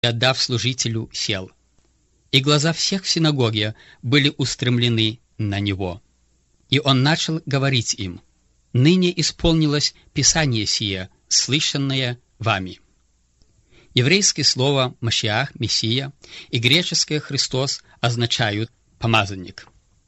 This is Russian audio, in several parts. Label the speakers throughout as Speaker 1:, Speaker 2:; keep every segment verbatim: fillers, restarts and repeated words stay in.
Speaker 1: отдав служителю, сел. И глаза всех в синагоге были устремлены на него. И он начал говорить им: «Ныне исполнилось Писание сие, слышанное вами». Еврейское слово «Машиах», «Мессия» и греческое «Христос» означают «помазанник».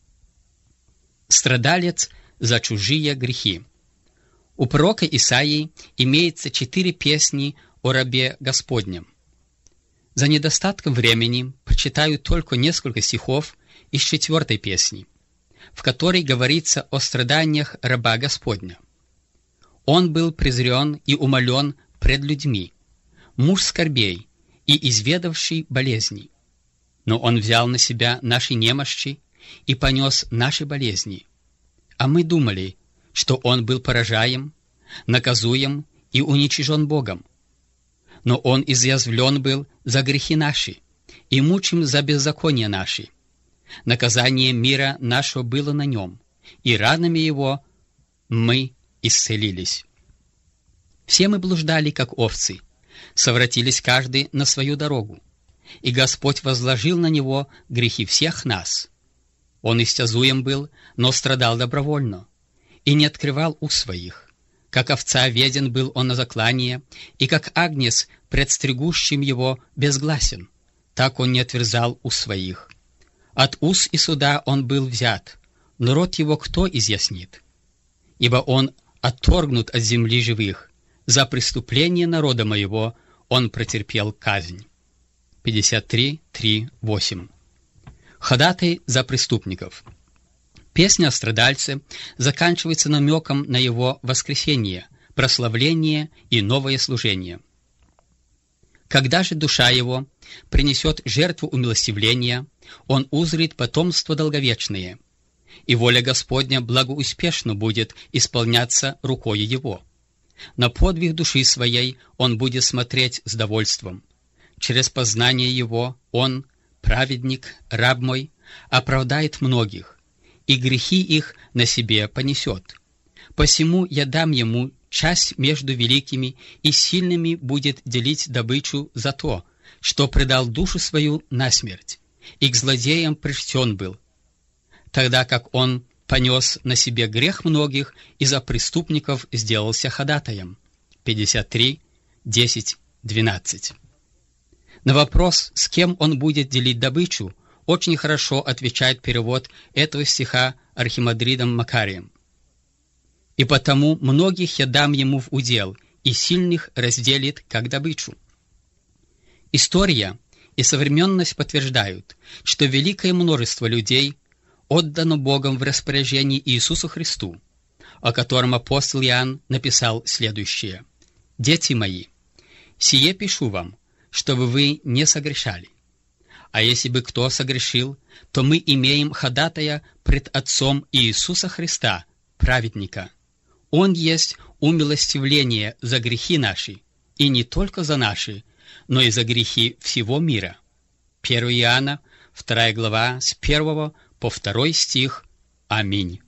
Speaker 1: Страдалец за чужие грехи. У пророка Исаии имеется четыре песни о рабе Господнем. За недостатком времени прочитаю только несколько стихов из четвертой песни, в которой говорится о страданиях раба Господня. Он был презрен и умолен пред людьми, муж скорбей и изведавший болезни. Но он взял на себя наши немощи и понес наши болезни. А мы думали, что он был поражаем, наказуем и уничижен Богом. Но он изъязвлен был за грехи наши и мучим за беззакония наши. Наказание мира нашего было на нем, и ранами его мы исцелились. Все мы блуждали, как овцы, совратились каждый на свою дорогу, и Господь возложил на него грехи всех нас. Он истязуем был, но страдал добровольно, и не открывал уст своих. Как овца веден был он на заклание, и как агнец пред стригущим его безгласен, так он не отверзал уст своих. От уз и суда он был взят, но род его кто изъяснит? Ибо он отторгнут от земли живых, за преступление народа моего он претерпел казнь. пятьдесят три, три, восемь. Ходатай за преступников. Песня о страдальце заканчивается намеком на его воскресение, прославление и новое служение. Когда же душа его принесет жертву умилостивления, он узрит потомство долговечное, и воля Господня благоуспешно будет исполняться рукою его. На подвиг души своей он будет смотреть с довольством. Через познание его он, праведник, раб мой, оправдает многих, и грехи их на себе понесет. Посему я дам ему часть между великими, и сильными будет делить добычу за то, что предал душу свою на смерть, и к злодеям причтен был, тогда как он понес на себе грех многих и за преступников сделался ходатаем. пятьдесят три, десять, двенадцать. На вопрос, с кем он будет делить добычу, очень хорошо отвечает перевод этого стиха архимандритом Макарием. «И потому многих я дам ему в удел, и сильных разделит, как добычу». История и современность подтверждают, что великое множество людей отдано Богом в распоряжение Иисусу Христу, о котором апостол Иоанн написал следующее: «Дети мои, сие пишу вам, чтобы вы не согрешали. А если бы кто согрешил, то мы имеем ходатая пред Отцом Иисуса Христа, праведника. Он есть умилостивление за грехи наши, и не только за наши, но и за грехи всего мира». первое Иоанна, вторая глава, с первого по второй стих. Аминь.